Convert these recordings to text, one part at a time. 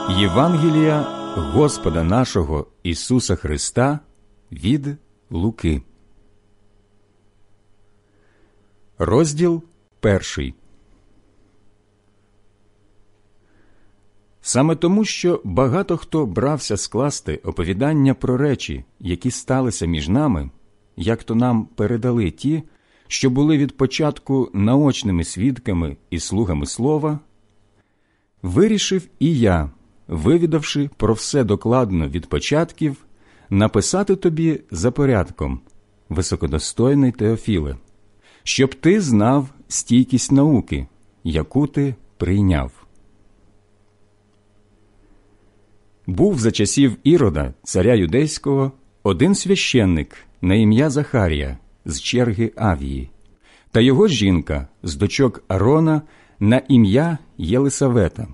Євангелія Господа нашого Ісуса Христа від Луки. Розділ 1. Саме тому, що багато хто брався скласти оповідання про речі, які сталися між нами, як то нам передали ті, що були від початку наочними свідками і слугами слова, вирішив і я, вивідавши про все докладно від початків, написати тобі за порядком, високодостойний Теофіле, щоб ти знав стійкість науки, яку ти прийняв. Був за часів Ірода, царя юдейського, один священник на ім'я Захарія з черги Авії, та його жінка з дочок Арона на ім'я Єлисавета.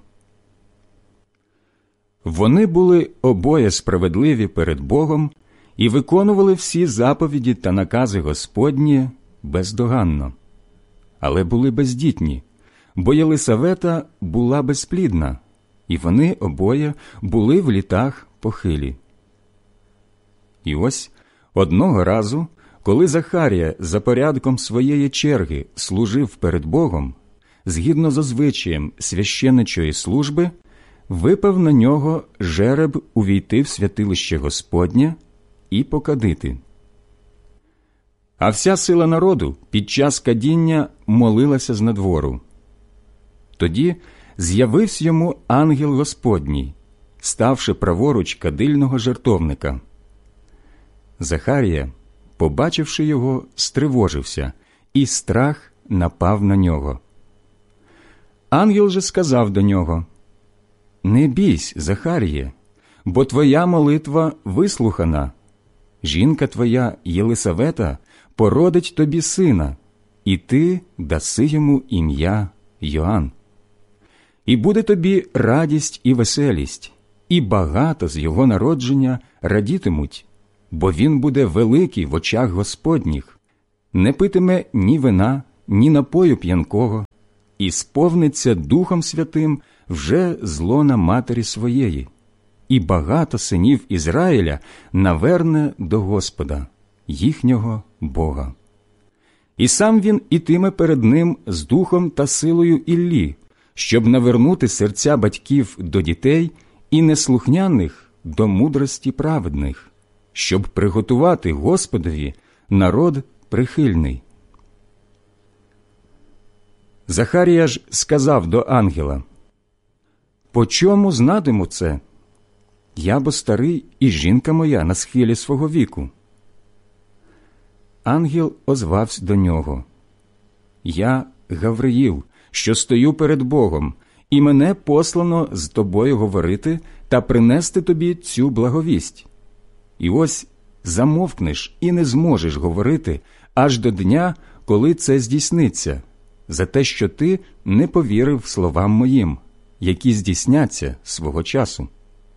Вони були обоє справедливі перед Богом і виконували всі заповіді та накази Господні бездоганно. Але були бездітні, бо Єлисавета була безплідна, і вони обоє були в літах похилі. І ось одного разу, коли Захарія за порядком своєї черги служив перед Богом, згідно з звичаєм священичої служби, випав на нього жереб увійти в святилище Господнє і покадити. А вся сила народу під час кадіння молилася знадвору. Тоді з'явився йому ангел Господній, ставши праворуч кадильного жертовника. Захарія, побачивши його, стривожився, і страх напав на нього. Ангел же сказав до нього: «Не бійсь, Захаріє, бо твоя молитва вислухана. Жінка твоя Єлисавета породить тобі сина, і ти даси йому ім'я Йоанн. І буде тобі радість і веселість, і багато з його народження радітимуть, бо він буде великий в очах Господніх, не питиме ні вина, ні напою п'янкого, і сповниться Духом Святим вже з лона матері своєї, і багато синів Ізраїля наверне до Господа, їхнього Бога. І сам він ітиме перед ним з духом та силою Іллі, щоб навернути серця батьків до дітей і неслухняних до мудрості праведних, щоб приготувати Господові народ прихильний». Захарія ж сказав до ангела: «По чому знатиму це? Я бо старий, і жінка моя на схилі свого віку». Ангел озвався до нього: «Я Гавриїл, що стою перед Богом, і мене послано з тобою говорити та принести тобі цю благовість. І ось замовкнеш і не зможеш говорити аж до дня, коли це здійсниться, за те, що ти не повірив словам моїм, які здійсняться свого часу».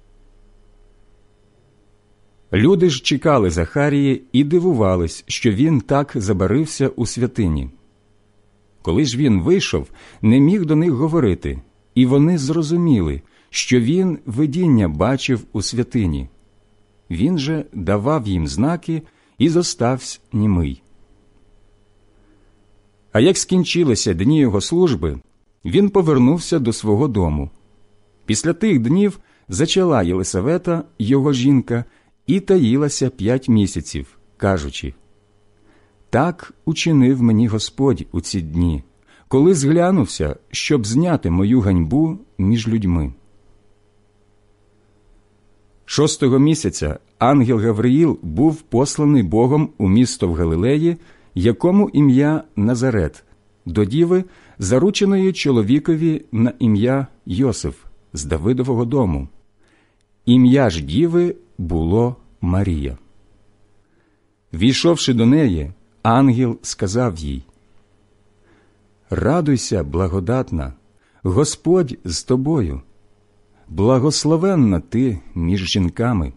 Люди ж чекали Захарії і дивувались, що він так забарився у святині. Коли ж він вийшов, не міг до них говорити, і вони зрозуміли, що він видіння бачив у святині. Він же давав їм знаки і зостався німий. А як скінчилися дні його служби, він повернувся до свого дому. Після тих днів зачала Єлисавета, його жінка, і таїлася 5 місяців, кажучи: «Так учинив мені Господь у ці дні, коли зглянувся, щоб зняти мою ганьбу між людьми». 6-го місяця ангел Гавриїл був посланий Богом у місто в Галилеї, якому ім'я Назарет, до діви, зарученої чоловікові на ім'я Йосиф з Давидового дому. Ім'я ж діви було Марія. Війшовши до неї, ангел сказав їй: «Радуйся, благодатна, Господь з тобою, благословенна ти між жінками».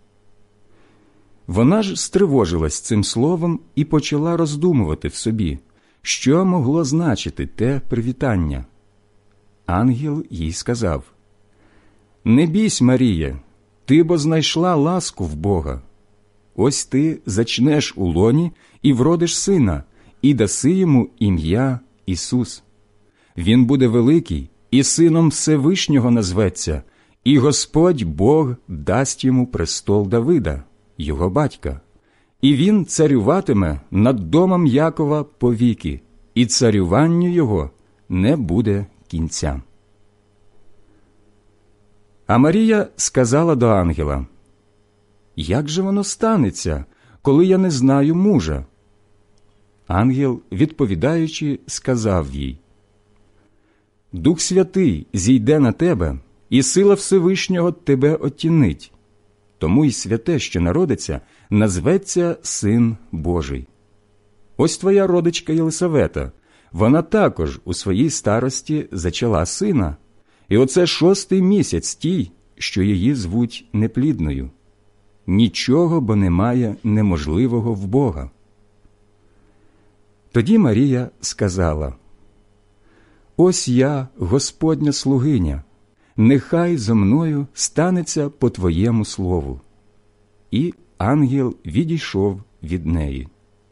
Вона ж стривожилась цим словом і почала роздумувати в собі, що могло значити те привітання. Ангел їй сказав: «Не бійсь, Маріє, ти бо знайшла ласку в Бога. Ось ти зачнеш у лоні і вродиш сина, і даси йому ім'я Ісус. Він буде великий, і сином Всевишнього назветься, і Господь Бог дасть йому престол Давида, його батька. І він царюватиме над домом Якова повіки, і царюванню його не буде кінця». А Марія сказала до ангела: «Як же воно станеться, коли я не знаю мужа?» Ангел, відповідаючи, сказав їй: «Дух Святий зійде на тебе, і сила Всевишнього тебе отінить. Тому й святе, що народиться, назветься Син Божий. Ось твоя родичка Єлисавета, вона також у своїй старості зачала сина, і оце 6-й місяць тій, що її звуть неплідною. Нічого бо немає неможливого в Бога». Тоді Марія сказала: «Ось я, Господня слугиня, нехай зо мною станеться по твоєму слову». І ангел відійшов від неї.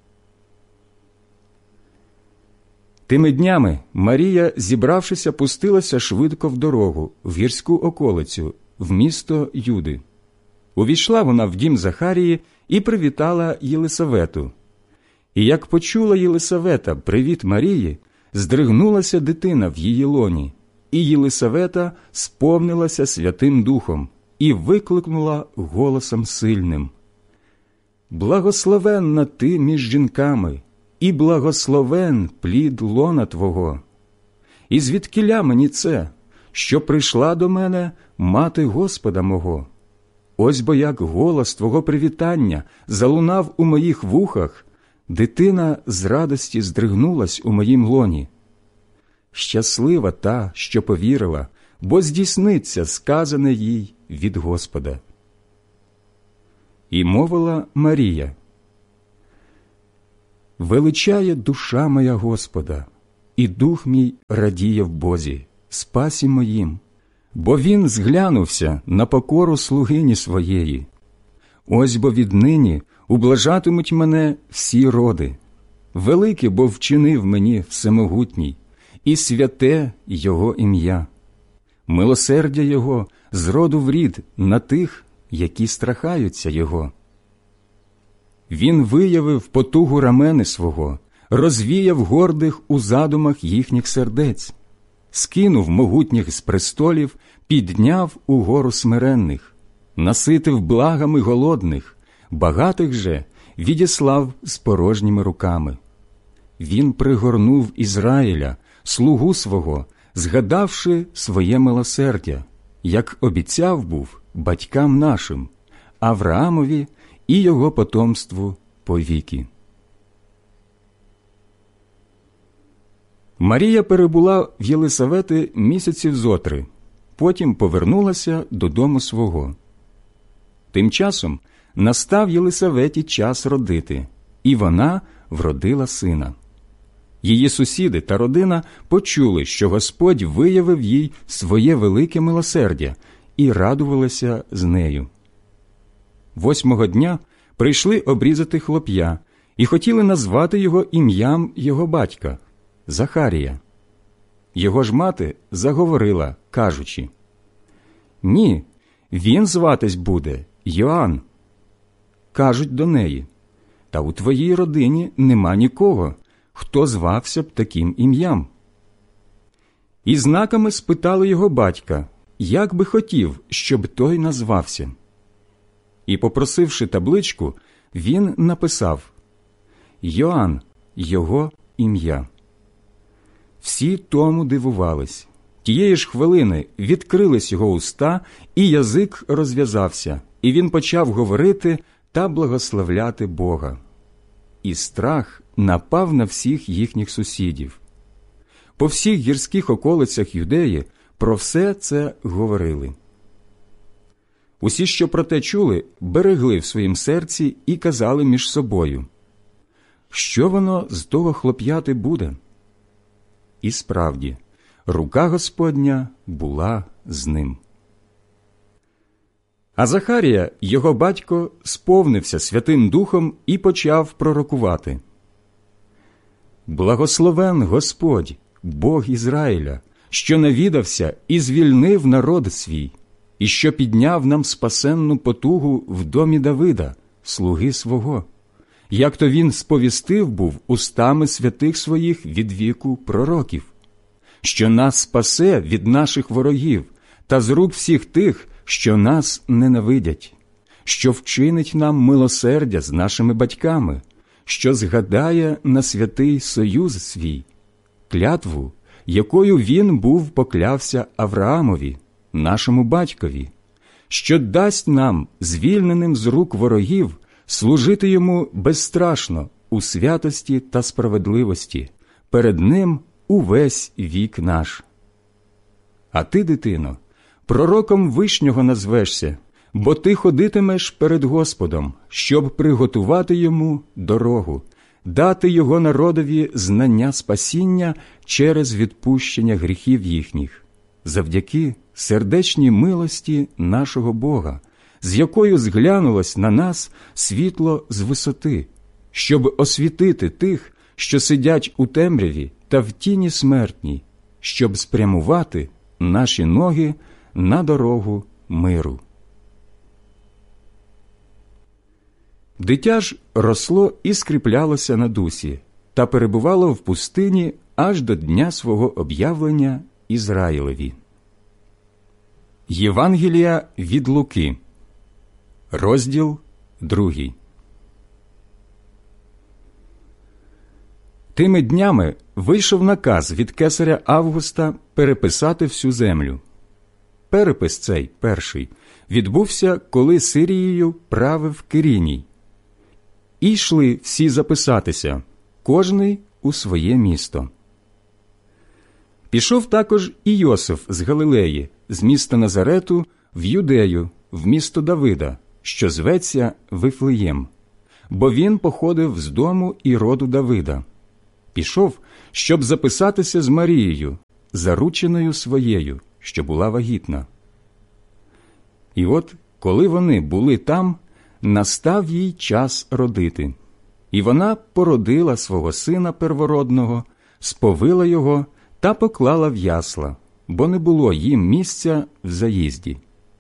Тими днями Марія, зібравшися, пустилася швидко в дорогу, в гірську околицю, в місто Юди. Увійшла вона в дім Захарії і привітала Єлисавету. І як почула Єлисавета привіт Марії, здригнулася дитина в її лоні, і Єлисавета сповнилася Святим Духом і викликнула голосом сильним: «Благословенна ти між жінками, і благословен плід лона твого. І звідкіля мені це, що прийшла до мене мати Господа мого? Ось бо як голос твого привітання залунав у моїх вухах, дитина з радості здригнулась у моїм лоні. Щаслива та, що повірила, бо здійсниться сказане їй від Господа». І мовила Марія: «Величає душа моя Господа, і дух мій радіє в Бозі, спасі моїм, бо він зглянувся на покору слугині своєї. Ось бо віднині ублажатимуть мене всі роди. Велике бо вчинив мені Всемогутній, і святе Його ім'я. Милосердя Його з роду в рід на тих, які страхаються Його. Він виявив потугу рамени свого, розвіяв гордих у задумах їхніх сердець, скинув могутніх з престолів, підняв угору смиренних, наситив благами голодних, багатих же відіслав з порожніми руками. Він пригорнув Ізраїля, слугу свого, згадавши своє милосердя, як обіцяв був батькам нашим, Авраамові і його потомству повіки». Марія перебула в Єлисавети місяців зо 3, потім повернулася додому свого. Тим часом настав Єлисаветі час родити, і вона вродила сина. Її сусіди та родина почули, що Господь виявив їй своє велике милосердя, і радувалися з нею. 8-го дня прийшли обрізати хлоп'я і хотіли назвати його ім'ям його батька – Захарія. Його ж мати заговорила, кажучи: «Ні, він зватись буде Йоанн». Кажуть до неї: «Та у твоїй родині нема нікого, хто звався б таким ім'ям». І знаками спитали його батька, як би хотів, щоб той назвався. І, попросивши табличку, він написав: «Йоанн – його ім'я». Всі тому дивувались. Тієї ж хвилини відкрились його уста, і язик розв'язався, і він почав говорити та благословляти Бога. І страх напав на всіх їхніх сусідів. По всіх гірських околицях Юдеї про все це говорили. Усі, що про те чули, берегли в своїм серці і казали між собою: «Що воно з того хлоп'яти буде?» І справді, рука Господня була з ним. А Захарія, його батько, сповнився Святим Духом і почав пророкувати. «Благословен Господь, Бог Ізраїля, що навідався і звільнив народ свій, і що підняв нам спасенну потугу в домі Давида, слуги свого, як то він сповістив був устами святих своїх від віку пророків, що нас спасе від наших ворогів та з рук всіх тих, що нас ненавидять, що вчинить нам милосердя з нашими батьками, що згадає на святий союз свій, клятву, якою він був поклявся Авраамові, нашому батькові, що дасть нам, звільненим з рук ворогів, служити йому безстрашно у святості та справедливості, перед ним увесь вік наш. А ти, дитино, пророком Вишнього назвешся, бо ти ходитимеш перед Господом, щоб приготувати йому дорогу, дати його народові знання спасіння через відпущення гріхів їхніх, завдяки сердечній милості нашого Бога, з якою зглянулось на нас світло з висоти, щоб освітити тих, що сидять у темряві та в тіні смертній, щоб спрямувати наші ноги на дорогу миру». Дитя ж росло і скріплялося на дусі та перебувало в пустині аж до дня свого об'явлення Ізраїлеві. Євангелія від Луки, розділ 2. Тими днями вийшов наказ від кесаря Августа переписати всю землю. Перепис цей, перший, відбувся, коли Сирією правив Киріній. І йшли всі записатися, кожний у своє місто. Пішов також і Йосиф з Галилеї, з міста Назарету, в Юдею, в місто Давида, що зветься Вифлеєм, бо він походив з дому і роду Давида. Пішов, щоб записатися з Марією, зарученою своєю, що була вагітна. І от, коли вони були там, настав їй час родити. І вона породила свого сина первородного, сповила його та поклала в ясла, бо не було їм місця в заїзді.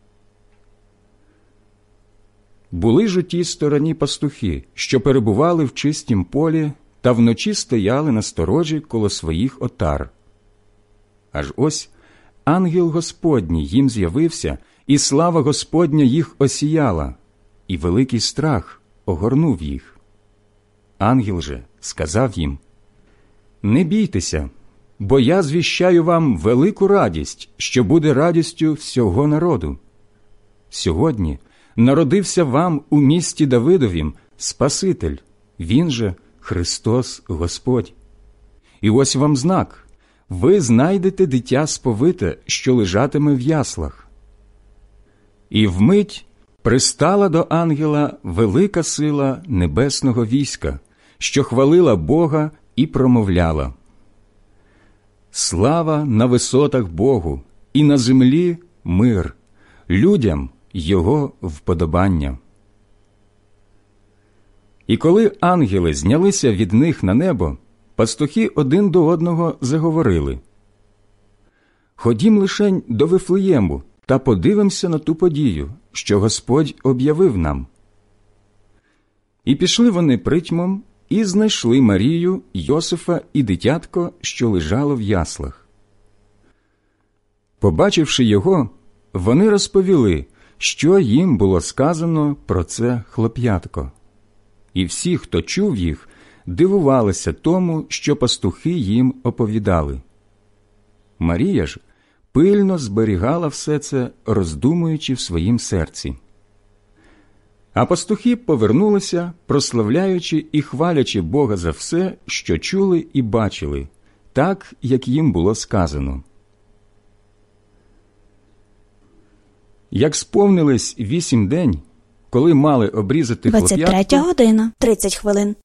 Були ж у тій стороні пастухи, що перебували в чистім полі та вночі стояли на сторожі коло своїх отар. Аж ось ангел Господній їм з'явився, і слава Господня їх осіяла, і великий страх огорнув їх. Ангел же сказав їм: «Не бійтеся, бо я звіщаю вам велику радість, що буде радістю всього народу. Сьогодні народився вам у місті Давидовім Спаситель, він же Христос Господь. І ось вам знак: ви знайдете дитя сповите, що лежатиме в яслах». І вмить пристала до ангела велика сила небесного війська, що хвалила Бога і промовляла: «Слава на висотах Богу, і на землі мир, людям Його вподобання». І коли ангели знялися від них на небо, пастухи один до одного заговорили: «Ходім лишень до Вифлеєму та подивимося на ту подію, що Господь об'явив нам». І пішли вони притьмом і знайшли Марію, Йосифа і дитятко, що лежало в яслах. Побачивши його, вони розповіли, що їм було сказано про це хлоп'ятко. І всі, хто чув їх, дивувалися тому, що пастухи їм оповідали. Марія ж пильно зберігала все це, роздумуючи в своїм серці. А пастухи повернулися, прославляючи і хвалячи Бога за все, що чули і бачили, так, як їм було сказано. Як сповнились 8 день, коли мали обрізати хлоп'ятко, 23 година, 30 хвилин.